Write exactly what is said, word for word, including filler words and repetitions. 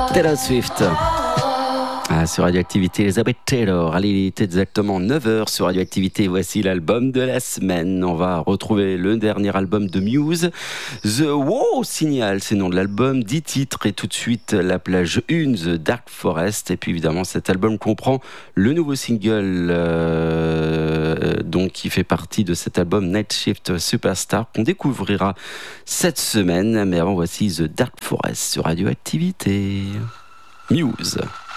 Taylor Swift. Ah, sur Radioactivité, Elizabeth Taylor. Allez, il est exactement neuf heures sur Radioactivité. Voici l'album de la semaine. On va retrouver le dernier album de Muse, The Wow Signal, c'est le nom de l'album, dix titres et tout de suite la plage un, The Dark Forest. Et puis évidemment, cet album comprend le nouveau single euh, donc, qui fait partie de cet album Night Shift Superstar qu'on découvrira cette semaine. Mais avant, voici The Dark Forest sur Radioactivité. Muse.